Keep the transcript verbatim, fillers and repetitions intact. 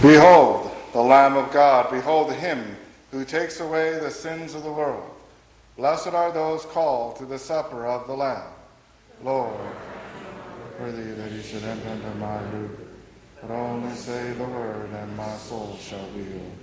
Behold, the Lamb of God. Behold him who takes away the sins of the world. Blessed are those called to the supper of the Lamb. Lord, worthy that you should enter under my roof, but only say the word, and my soul shall be healed.